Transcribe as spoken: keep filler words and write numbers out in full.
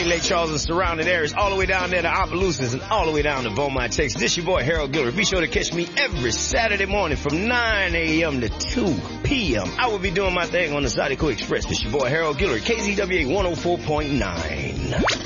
Great Lake Charles and surrounding areas, all the way down there to Opelousas and all the way down to Beaumont, Texas. This your boy Harold Guillory. Be sure to catch me every Saturday morning from nine a.m. to two p.m. I will be doing my thing on the Zydeco Express. This your boy Harold Guillory, K Z W A one oh four point nine.